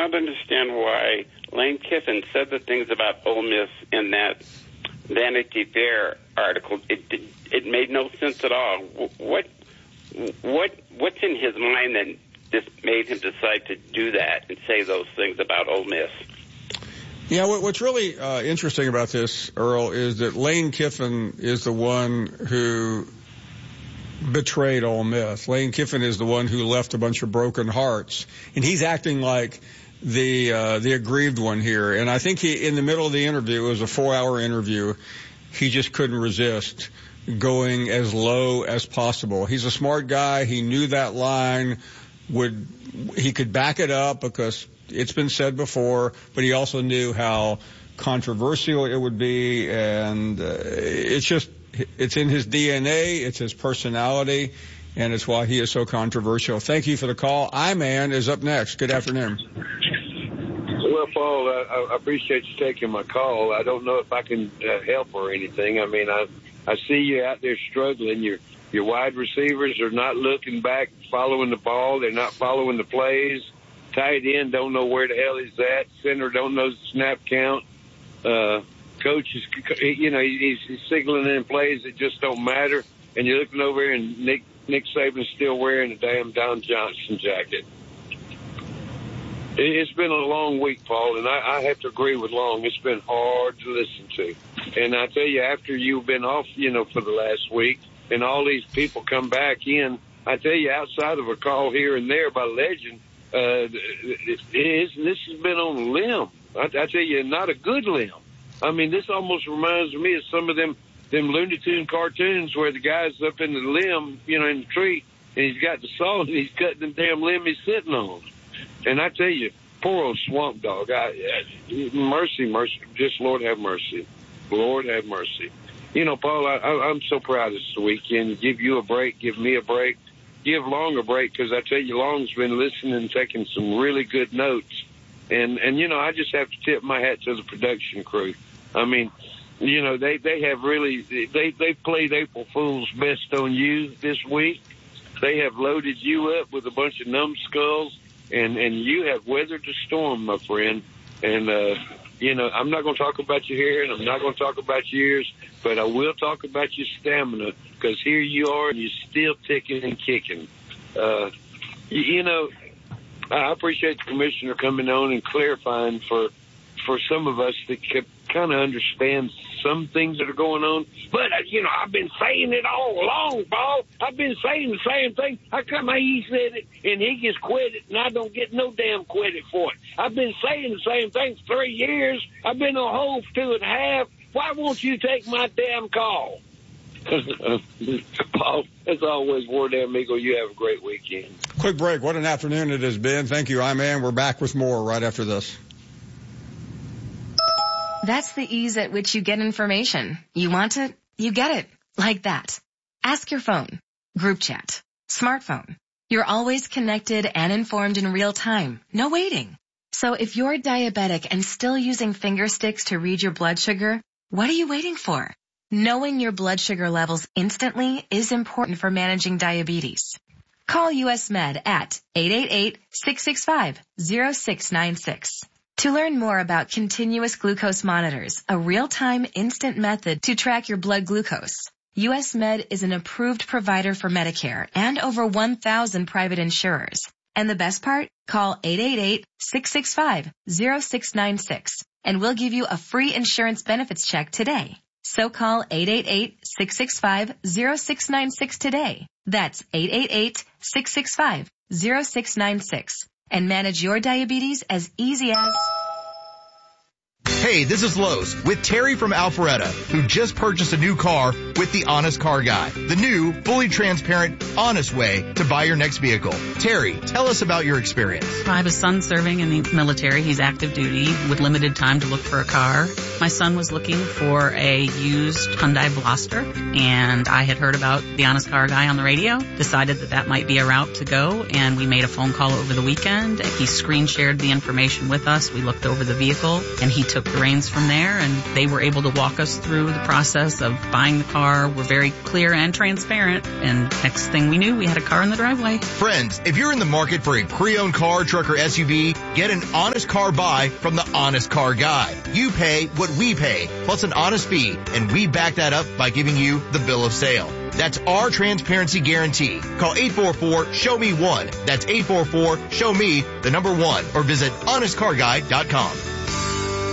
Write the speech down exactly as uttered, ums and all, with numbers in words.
cannot understand why Lane Kiffin said the things about Ole Miss in that Vanity Fair article. It it made no sense at all. What what what's in his mind that this made him decide to do that and say those things about Ole Miss? Yeah, what's really uh, interesting about this, Earl, is that Lane Kiffin is the one who betrayed Ole Miss. Lane Kiffin is the one who left a bunch of broken hearts, and he's acting like the uh, the aggrieved one here. And I think he, in the middle of the interview, it was a four-hour interview, he just couldn't resist going as low as possible. He's a smart guy. He knew that line would he could back it up because it's been said before, but he also knew how controversial it would be, and uh, it's just it's in his D N A, it's his personality, and it's why he is so controversial. Thank you for the call. I-Man is up next. Good afternoon. Well, Paul, I, I appreciate you taking my call. I don't know if I can uh, help or anything. I mean, I I see you out there struggling. Your your wide receivers are not looking back, following the ball. They're not following the plays. Tight end don't know where the hell he's at. Center don't know the snap count. Uh, coach is, you know, he's, he's signaling in plays that just don't matter. And you're looking over here, and Nick Nick Saban's still wearing a damn Don Johnson jacket. It's been a long week, Paul, and I, I have to agree with Long. It's been hard to listen to. And I tell you, after you've been off, you know, for the last week, and all these people come back in, I tell you, outside of a call here and there by legend, uh, it is, this has been on a limb. I, I tell you, not a good limb. I mean, this almost reminds me of some of them, them Looney Tune cartoons where the guy's up in the limb, you know, in the tree, and he's got the saw and he's cutting the damn limb he's sitting on. And I tell you, poor old Swamp Dog, I, I, mercy, mercy, just Lord have mercy. Lord have mercy. You know, Paul, I, I, I'm so proud this weekend. Give you a break, give me a break, give Long a break, because I tell you, Long's been listening and taking some really good notes. And, and you know, I just have to tip my hat to the production crew. I mean, you know, they, they have really, they, they played April Fool's best on you this week. They have loaded you up with a bunch of numbskulls, and, and you have weathered the storm, my friend. And, uh, you know, I'm not going to talk about your hair, and I'm not going to talk about your ears, but I will talk about your stamina, because here you are, and you're still ticking and kicking. Uh, you, you know, I appreciate the commissioner coming on and clarifying for, for some of us that could kind of understand some things that are going on. But, uh, you know, I've been saying it all along, Paul. I've been saying the same thing. How come he said it and he gets credit and I don't get no damn credit for it? I've been saying the same thing for three years. I've been on hold for two and a half. Why won't you take my damn call? Paul, as always, War Damn Eagle, you have a great weekend. Quick break. What an afternoon it has been. Thank you, I-Man. We're back with more right after this. That's the ease at which you get information. You want it, you get it. Like that. Ask your phone. Group chat. Smartphone. You're always connected and informed in real time. No waiting. So if you're diabetic and still using finger sticks to read your blood sugar, what are you waiting for? Knowing your blood sugar levels instantly is important for managing diabetes. Call U S Med at eight eight eight, six six five, zero six nine six. To learn more about continuous glucose monitors, a real-time instant method to track your blood glucose, U S Med is an approved provider for Medicare and over one thousand private insurers. And the best part? Call eight eight eight, six six five, zero six nine six and we'll give you a free insurance benefits check today. So call eight eight eight, six six five, zero six nine six today. That's eight eight eight, six six five, zero six nine six. And manage your diabetes as easy as... Hey, this is Lowe's with Terry from Alpharetta, who just purchased a new car with the Honest Car Guy, the new, fully transparent, honest way to buy your next vehicle. Terry, tell us about your experience. I have a son serving in the military. He's active duty with limited time to look for a car. My son was looking for a used Hyundai Blaster, and I had heard about the Honest Car Guy on the radio, decided that that might be a route to go, and we made a phone call over the weekend. He screen shared the information with us. We looked over the vehicle, and he took the reins from there, and they were able to walk us through the process of buying the car. We're very clear and transparent, and next thing we knew, we had a car in the driveway. Friends, if you're in the market for a pre-owned car, truck, or S U V, get an honest car buy from the Honest Car Guy. You pay what we pay, plus an honest fee, and we back that up by giving you the bill of sale. That's our transparency guarantee. Call eight four four, show me one. That's eight four four, show me the number one, or visit honest car guy dot com.